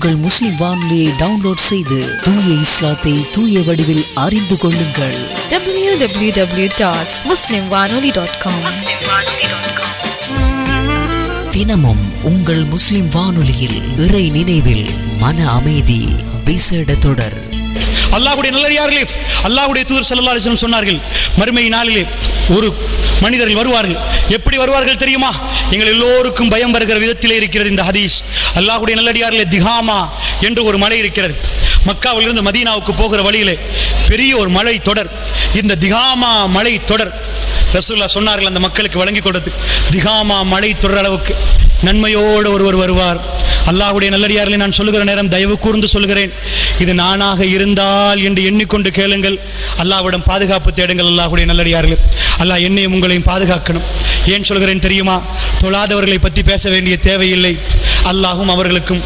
உங்கள் முஸ்லிம் வானொலியை டவுன்லோட் செய்து தூய இஸ்லாத்தை தூய வடிவில் அறிந்து கொள்ளுங்கள். www.muslimwanoli.com. தினமும் உங்கள் முஸ்லிம் வானொலியில் இறை நினைவில் மன அமைதி விசேட தொடர். அல்லாஹ்வுடைய நல்லடியார்களே, அல்லாஹ்வுடைய தூதர் ஸல்லல்லாஹு அலைஹி வஸல்லம் சொன்னார்கள், மறுமை நாளிலே ஒரு மனிதர்கள் வருவார்கள். எப்படி வருவார்கள் தெரியுமா? எங்கள் எல்லோருக்கும் பயம் வருகிற விதத்திலே இருக்கிறது இந்த ஹதீஸ். அல்லாஹ்வுடைய நல்லடியார்களே, திகாமா என்று ஒரு மலை இருக்கிறது. மக்காவிலிருந்து மதீனாவுக்கு போகிற வழியிலே பெரிய ஒரு மலை தொடர். இந்த திகாமா மலை தொடர் ரசூலுல்லாஹ் சொன்னார்கள் அந்த மக்களுக்கு வழங்கி கொடுத்து, திகாமா மலை தொடர் அளவுக்கு நன்மையோடு ஒருவர் வருவார். அல்லாஹ்வுடைய நல்லடியார்களை நான் சொல்லுகிற நேரம் தயவு கூர்ந்து சொல்லுகிறேன், இது நானாக இருந்தால் என்று எண்ணிக்கொண்டு கேளுங்கள். அல்லாஹ்விடம் பாதுகாப்பு தேடுங்கள். அல்லாஹ்வுடைய நல்லடியார்களே, அல்லாஹ் என்னையும் உங்களையும் பாதுகாக்கணும். ஏன் சொல்கிறேன் தெரியுமா? தொழாதவர்களை பற்றி பேச வேண்டிய தேவையில்லை. அல்லாஹும் அவர்களுக்கும்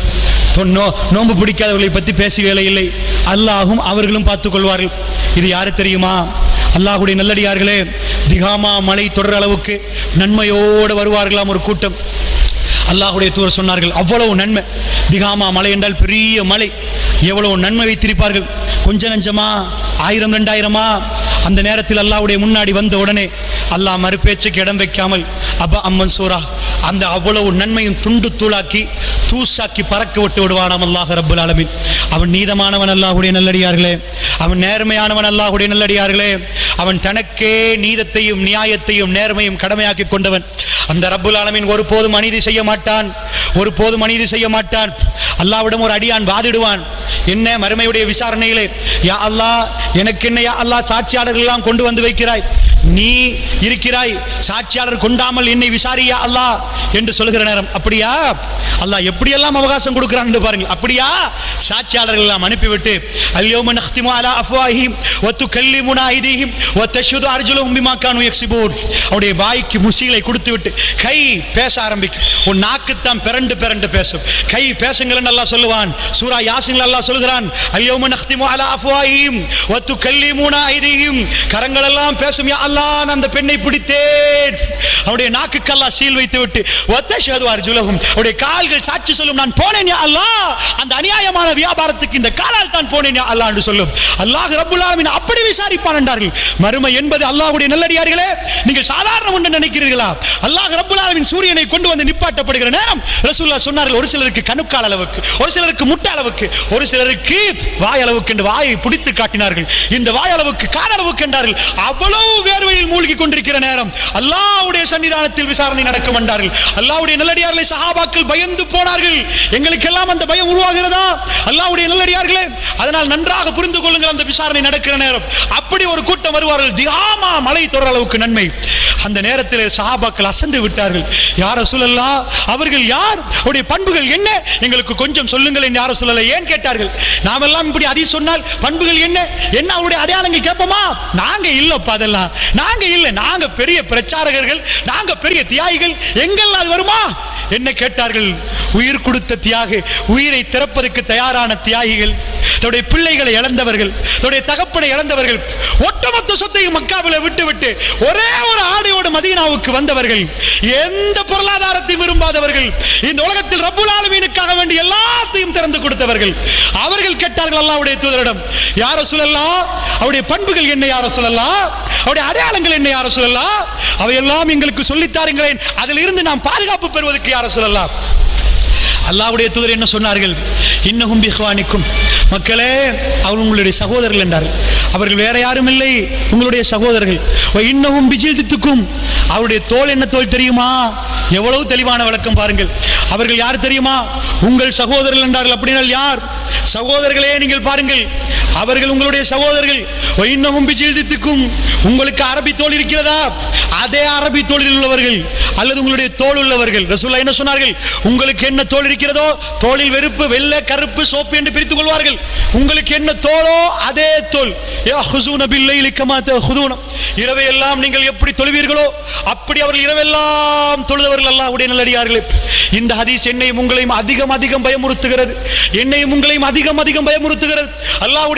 நோன்பு பிடிக்காதவர்களை பற்றி பேச வேலை இல்லை. அல்லாஹும் அவர்களும் பார்த்துக் கொள்வார்கள். இது யாரு தெரியுமா? அல்லாஹ்வுடைய நல்லடியார்களே, திகாமா மலை தொடர் அளவுக்கு நன்மையோடு வருவார்களாம் ஒரு கூட்டம். அல்லாஹ்வுடைய தூதர் சொன்னார்கள், அவ்வளவு நன்மை. திகாமா மலை என்றால் பெரிய மலை, எவ்வளவு நன்மை வைத்திருப்பார்கள். கொஞ்ச நஞ்சமா, 1000 2000 அந்த நேரத்தில் அல்லாஹ்வுடைய முன்னாடி வந்த உடனே அல்லாஹ் மறுபேச்சுக்கு இடம் வைக்காமல் அப்பா அம்மன் சூரா அந்த அவ்வளவு நன்மையும் துண்டு தூளாக்கி தூசாக்கி பறக்க விட்டு விடுவானாம் அல்லாஹ் ரப்பல் ஆலமீன். அவன் நீதமானவன் அல்லாஹ்வுடைய நல்லடியார்களே, அவன் நேர்மையானவன் அல்லாஹ்வுடைய நல்லடியார்களே, அவன் தனக்கே நீதத்தையும் நியாயத்தையும் நேர்மையும் கடமையாக்கி கொண்டவன். அந்த ரப்புல் ஆலமீன் ஒருபோதும் அநீதி செய்ய மாட்டான், ஒருபோதும் அநீதி செய்ய மாட்டான். அல்லாஹ்விடம் ஒரு அடியான் வாதிடுவான், என்ன மறுமையுடைய விசாரணையிலே, யா அல்லாஹ் எனக்கு என்ன யா அல்லாஹ் சாட்சியாளர்கள் எல்லாம் கொண்டு வந்து வைக்கிறாய், நீ இருக்கிறாய், சாட்சியாளர் கொண்டாமல் என்னை விசாரியா அல்லாஹ் என்று சொல்லுகிற நேரம், அப்படியா அல்லாஹ் எப்படியெல்லாம் அவகாசம் கொடுக்கிறான் என்று பாருங்கள். அப்படியா சாட்சியாளர்கள் எல்லாம் அனுப்பிவிட்டு, அல்யௌம நக்திமு அலா அஃப்வாஹிஹிம் வ துகல்லிமுனா ஐதீஹிம் வ தஷ்ஹது அர்ஜுலுஹும் பிமா கானூ யக்ஸிபூன். அவருடைய வாய்க்கு முசீலை கொடுத்துவிட்டு கை பேச ஆரம்பிக்கும். ஒரு நாக்குத்தான் பிறண்டு பிறண்டு பேசும். கை பேசுங்கள் அல்லாஹ் சொல்லுவான். சூரா யாசின்ல அல்லாஹ் சொல்கிறான், அல்யௌம நக்திமு அலா அஃப்வாஹிஹிம் வ துகல்லிமுனா ஐதீஹிம். கரங்கள் எல்லாம் பேசும், யா அல்லாஹ் நான் அந்த பெண்ணை பிடித்தேன். அவருடைய நாக்குக்கு அல்லாஹ் சீல் வைத்து விட்டு வ தஷ்ஹது அர்ஜுலுஹும், அவருடைய கால்கள் சாட்சி சொல்லும், நான் போனேன் யா அல்லாஹ், அந்த அநியாயமான வியாபாரத்துக்கு இந்த காலால் தான் போனேன் யா அல்லாஹ் என்று சொல்லும். அல்லாஹ் ரப்புல் ஆலமீன் அப்படி விசாரிப்பான் என்றார்கள். மறுமை என்பது அல்லாஹ்வுடைய நல்லடியார்களே, நீங்கள் சாதாரண ஒன்று நினைக்கிறீர்களா? அல்லாஹ் ரப்புல் ஆலமீன் சூரியனை கொண்டு வந்து நிப்பாட்டப்படுகிற நேரம் ரசூலுல்லாஹ் சொன்னார்கள், ஒரு சிலருக்கு கணுக்கால் அளவுக்கு, ஒரு சிலருக்கு முட்டை அளவுக்கு, ஒரு சிலருக்கு வாய் அளவுக்கு என்று வாயை பிடித்து காட்டினார்கள். இந்த வாய் அளவுக்கு கால் அளவுக்கு என்றார்கள். அவ்வளவு வேர்வையில் மூழ்கி கொண்டிருக்கிற நேரம் அல்லாஹ்வுடைய சன்னிதானத்தில் விசாரணை நடக்கும் என்றார்கள். அல்லாஹ்வுடைய நல்லடியார்களை சஹாபாக்கள் பயந்து போனார்கள். எங்களுக்கெல்லாம் அந்த பயம் உருவாகிறதா அல்லாஹ்வுடைய நல்லடியார்களே? அதனால் நன்றாக புரிந்து கொள்ளுங்கள், அந்த விசாரணை நடக்கிற நேரம் அப்படி ஒரு கூட்டம் வருவார்கள். திகாமா மலை தொடர் அளவுக்கு நன்மை. அந்த நேரத்தில் சஹாபாக்கள் அசந்து விட்டார்கள். யா ரசூலல்லாஹ், அவர்கள் யார், அவருடைய பண்புகள் என்ன, எங்களுக்கு கொஞ்சம் சொல்லுங்கள் என்று யா ரசூலல்லாஹ் ஏன் கேட்டார்கள். நாமெல்லாம் இப்படி அதி சொன்னால் பண்புகள் என்ன என்ன அவருடைய அடையாளங்கள் கேட்போமா? நாங்க இல்லப்பா, அதெல்லாம் நாங்க இல்ல, நாங்க பெரிய பிரச்சாரகர்கள், நாங்க பெரிய தியாகிகள், எங்கெல்லாம் அது வருமா என்ன கேட்டார்கள். உயிர் கொடுத்த தியாகி, உயிரை திறப்பதற்கு தயாரான தியாகிகள், தன்னுடைய பிள்ளைகளை இழந்தவர்கள், தன்னுடைய தகப்பனை இழந்தவர்கள், ஒட்டுமொத்த சொத்தையும் மக்காவில விட்டுவிட்டு ஒரே ஒரு ஆடையோடு மதீனாவுக்கு வந்தவர்கள், எந்த பொருளாதாரத்தையும் விரும்பாதவர்கள், இந்த உலகத்தில் ரப்புல் ஆலமீனுக்காக வேண்டிய எல்லாத்தையும் திறந்து கொடுத்தவர்கள். அவர்கள் கேட்டார்கள் அல்லாஹ்வுடைய தூதரிடம், யா ரசூலல்லாஹ், அவருடைய பண்புகள் என்ன யா ரசூலல்லாஹ், அவருடைய அடையாளங்கள் என்ன யா ரசூலல்லாஹ், அவையெல்லாம் எங்களுக்கு சொல்லித்தாருங்களேன், அதில் இருந்து நாம் பாதுகாப்பு பெறுவதற்கு யா ரசூலல்லாஹ். அல்லாஹ்வுடைய தூதர் என்ன சொன்னார்கள்? இன்னஹும் பிஹ்வானிக்கும், மக்களே அவர் உங்களுடைய சகோதரர்கள் என்றார்கள். அவர்கள் வேற யாரும் இல்லை, உங்களுடைய சகோதரர்கள். இன்னஹும் பிஜில்தித்துக்கும், அவருடைய தோல் என்ன தோல் தெரியுமா? எவ்வளவு தெளிவான விளக்கம் பாருங்கள். அவர்கள் யார் தெரியுமா? உங்கள் சகோதரர்கள் என்றார்கள். அப்படினால் யார்? சகோதரர்களே நீங்கள் பாருங்கள், அவர்கள் உங்களுடைய சகோதரர்கள். இன்னமும் பிஜில்தித்துக்கும், உங்களுக்கு அரபி தோல் இருக்கிறதா? அதே அரபி தோளில் உள்ளவர்கள் அல்லது உங்களுடைய தோல் உள்ளவர்கள். ரசூலுல்லாஹ் என்ன சொன்னார்கள்? உங்களுக்கு என்ன தோல் இருக்கிறதோ, தோளில் வெறுப்பு, வெள்ளை, கருப்பு, சோப்பு என்று பிரித்துக் கொள்வார்கள். உங்களுக்கு என்ன தோலோ அதே தோல். யஹுஸூன பில்லைலி கமா தஹுஸூன, இரவையெல்லாம் நீங்கள் எப்படி தொழுவீர்களோ அப்படி அவர்கள் இரவெல்லாம் தொழுதவர்கள் அல்லாஹ்வுடைய நல்லடியார்களே. இந்த ஹதீஸ் என்னையும் உங்களையும் அதிகம் அதிகம் பயமுறுத்துகிறது, என்னையும் உங்களையும் அதிகம் அதிகம் பயமுறுத்துகிறது. அல்லாஹ்வுடைய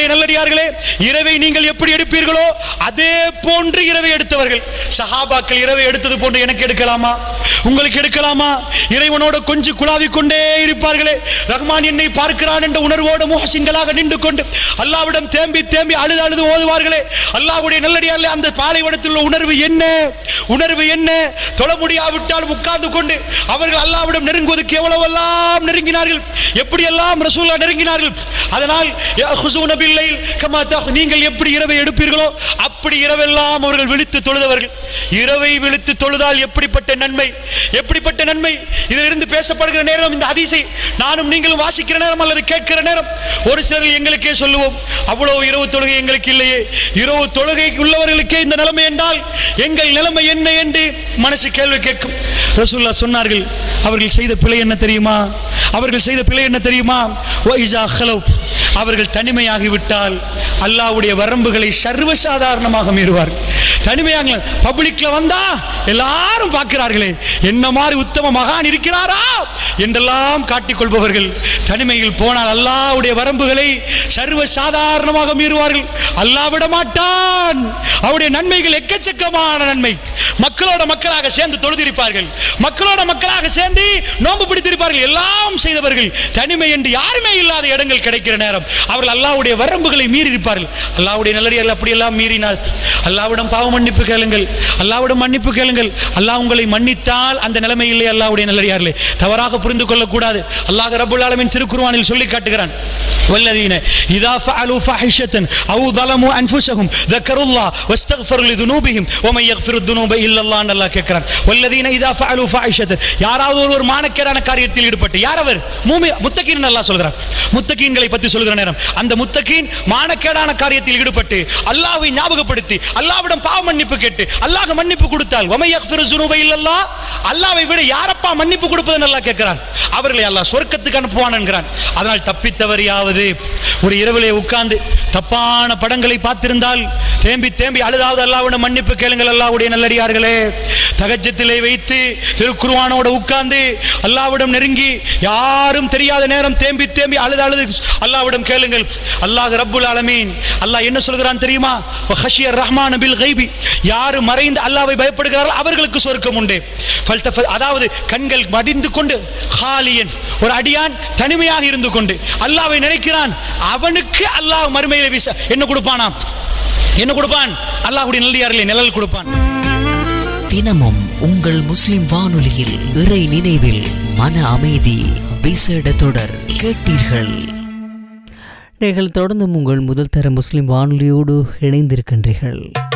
அல்லாஹ்வுடைய நல்லடியார்களே, இரவை நீங்கள் எப்படி எடுப்பீர்களோ அதே போன்று இரவை எடுத்தவர்கள். சஹாபாக்கள் இரவை எடுத்தது போன்று எனக்கு எடுக்கலாமா, உங்களுக்கு எடுக்கலாமா? இறைவனோடு கொஞ்சம் குழாவிக் கொண்டே இருப்பார்களே. ரஹ்மான் என்னை பார்க்கிறான் என்ற உணர்வோடு முஹ்சின்களாக நின்று கொண்டு அல்லாஹ்விடம் தேம்பி தேம்பி அழுது அழுது ஓதுவார்களே. அல்லாஹ்வுடைய நல்லடியார்களே, அந்த பாலைவனத்தில் உள்ள உணர்வு என்ன, உணர்வு என்ன? தொழ முடியாவிட்டால் உட்கார்ந்து கொண்டு அவர்கள் அல்லாஹ்விடம் நெருங்குவதற்கு எவ்வளவெல்லாம் நெருங்கினார்கள், எப்படியெல்லாம் ரசூலுல்லாஹ் நெருங்கினார்கள். அதனால் நீங்கள் எப்படி இரவை எடுப்பீர்களோ அப்படி இரவெல்லாம் அவர்கள் விழித்து தொழுதவர்கள். இரவை விழித்து தொழுதால் எப்படிப்பட்ட நன்மை, எப்படிப்பட்ட நன்மை! இதிலிருந்து பேசப்படுகிற நேரம், இந்த ஹதீஸை நானும் நீங்களும் வாசிக்கிற நேரம் அல்லது கேட்கிற நேரம் ஒரு சிலர் எங்களுக்கே சொல்லுவோம், அவ்வளவு இரவு தொழுகை எங்களுக்கு இல்லையே, இரவு தொழுகை உள்ளவர்களுக்கே இந்த நிலைமை என்றால் எங்கள் நிலைமை என்ன என்று மனசு கேள்வி கேட்கும். ரசூலுல்லாஹ் சொன்னார்கள், அவர்கள் செய்த பிழை என்ன தெரியுமா? அவர்கள் செய்த பிழை என்ன தெரியுமா? அவர்கள் தனிமையாகிவிட்டால் அல்லாஹ்வுடைய வரம்புகளை சர்வசாதாரணமாக மீறுவார். தனிமையாக பப்ளிக்ல வந்தா எல்லாரும் பார்க்கிறார்களே, என்ன மாதிரி உத்தம மகான் இருக்கிறாரா என்றெல்லாம் காட்டிக்கொள்பவர்கள் தனிமையில் போனால் அல்லாஹ்வுடைய வரம்புகளை சர்வசாதாரணமாக மீறுவார்கள். அல்லாஹ் விட மாட்டான். அவருடைய நன்மைகள் எக்கச்சக்கமான நன்மை. மக்களோட மக்களாக சேர்ந்து தொழுதிருப்பார்கள், மக்களோட மக்களாக சேர்ந்து நோன்பு பிடித்திருப்பார்கள். எல்லாம் செய்தவர்கள் தனிமை என்று யாருமே இல்லாத இடங்கள் கிடைக்கிற நேரம் அவர்கள் அல்லாஹ்வுடைய வரம்புகளை மீறி இருப்பார்கள். அல்லாஹ்வுடைய நல்லடியார்கள் அப்படியெல்லாம் மீறினால் அல்லாஹ்விடம் பாவ மன்னிப்பு கேளுங்கள், அல்லாஹ்விடம் மன்னிப்பு கேளுங்கள். அல்லாஹ் உங்களை மன்னித்தால் அந்த நிலைமை இல்லை. அல்லாஹ்வுடைய நல்லடியார்களே, தவறாக புரிந்து கொள்ளக்கூடாது. அல்லாஹ் ரப்பல் ஆலமீன் திருக்குர்ஆனில் சொல்லி காட்டுகிறான், வல்லதீன இதா ஃபஅலு ஃபஹிஷத்தன் அவ் ظلموا انفسهم ذكروا الله واستغفروا لذنوبهم ومن يغفر الذنوب الا الله. அல்லாஹ் கேட்கிறான், வல்லதீன இதா ஃபஅலு ஃபஹிஷத்தன், யாராவது ஒரு மானக்கேடான காரியத்தில் ஈடுபட்டு, யார் அவர்? முத்தகீன். அல்லாஹ் சொல்கிறார், முத்தகீன்களை பற்றி சொல்கிற நேரம் அந்த முத்தகீன் மானக்கேடான காரியத்தில் ஈடுபட்டு அல்லாஹ்வை ஞாபகப்படுத்தி அல்லாஹ்விடம் பாவ மன்னிப்பு கேட்டு அல்லாஹ் மன்னிப்பு கொடுத்தால் ومن يغفر الذنوب الا الله, அல்லாஹ்வை விட யாரப்பா மன்னிப்பு கொடுப்பதுன்னு அல்லாஹ் கேட்கிறான். அவர்களை அல்லாஹ் சொர்க்கத்துக்கு அனுப்புவான் என்கிறான். அதனால் தப்பித்தவரையாவது ஒரு இரவிலே உட்கார்ந்து தப்பான படங்களை பார்த்திருந்தால் தேம்பி தேம்பி அழுதாவது அல்லாஹ்விடம் மன்னிப்பு கேளுங்கள். அல்லாஹ்வுடைய நல்லடியார்களே, தஹஜ்ஜுதிலே வைத்து திருக்குர்ஆனோடு உட்கார்ந்து அல்லாஹ்விடம் நெருங்கி யாரும் தெரியாத நேரம் தேம்பி தேம்பி அழுது அழுது அல்லாஹ்விடம் கேளுங்கள். அல்லாஹ் ரப்புல் ஆலமீன் அல்லாஹ் என்ன சொல்கிறான் தெரியுமா? வஹஷியர் ரஹ்மான் பில் கைபி, யார் மறைந்து அல்லாஹ்வை பயப்படுகிறார்கள் அவர்களுக்கு சொர்க்கம் உண்டு. அதாவது கண்கள் மடிந்து கொண்டு ஹாலியன், ஒரு அடியான் தனிமையாக இருந்து கொண்டு அல்லாஹ்வை நினைக்கிறான், அவனுக்கு அல்லாஹ் மறுமையிலே என்ன கொடுப்பானா? என்ன கொடுப்பான்? அல்லாஹ்வுடைய நல்லடியார்களே நிழல் கொடுப்பான். தினமும் உங்கள் முஸ்லிம் வானொலியில் இறை நினைவில் மன அமைதி விசேட தொடர் கேட்டீர்கள். நீங்கள் தொடர்ந்து உங்கள் முதல் தர முஸ்லிம் வானொலியோடு இணைந்திருக்கின்றீர்கள்.